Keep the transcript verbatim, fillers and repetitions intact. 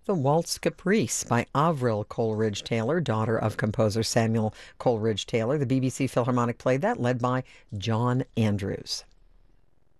The Waltz Caprice by Avril Coleridge Taylor, daughter of composer Samuel Coleridge Taylor. The B B C Philharmonic played that, led by John Andrews.